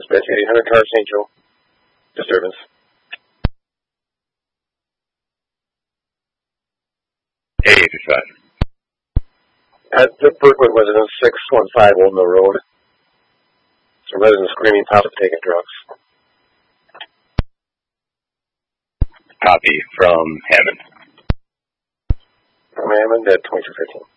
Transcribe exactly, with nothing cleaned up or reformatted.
dispatch eight hundred car Saint Joe. Disturbance. Hey, eight fifty-five. At the Brookwood residence, six one five Old Mill Road. Some residents screaming, possibly taking drugs. Copy from Hammond. From Hammond at twenty-two fifteen.